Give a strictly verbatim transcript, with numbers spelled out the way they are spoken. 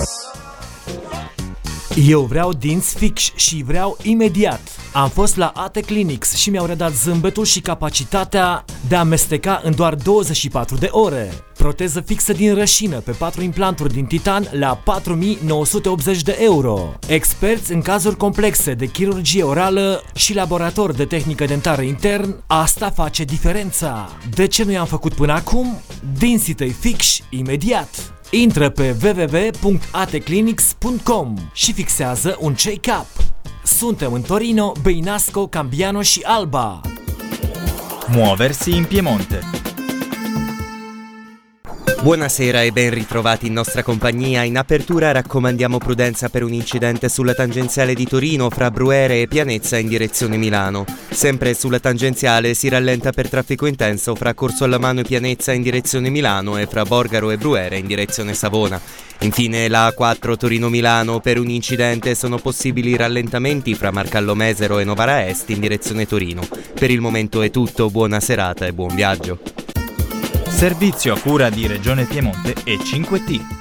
Eu vreau dinți fix și vreau imediat. Am fost la A T Clinics și mi-au redat zâmbetul și capacitatea de a amesteca în doar douăzeci și patru de ore. Proteză fixă din rășină pe patru implanturi din titan la patru mii nouă sute optzeci de euro. Experți în cazuri complexe de chirurgie orală și laborator de tehnică dentară intern, asta face diferența. De ce nu i-am făcut până acum? Dinții tăi fix imediat. Intră pe w w w punct a t clinics punct com și fixează un check-up. Suntem în Torino, Beinasco, Cambiano și Alba. Muoversi in Piemonte. Buonasera e ben ritrovati in nostra compagnia. In apertura raccomandiamo prudenza per un incidente sulla tangenziale di Torino fra Bruere e Pianezza in direzione Milano. Sempre sulla tangenziale si rallenta per traffico intenso fra Corso Allamano e Pianezza in direzione Milano e fra Borgaro e Bruere in direzione Savona. Infine la A quattro Torino-Milano, per un incidente sono possibili rallentamenti fra Marcallo Mesero e Novara Est in direzione Torino. Per il momento è tutto, buona serata e buon viaggio. Servizio a cura di Regione Piemonte e cinque T.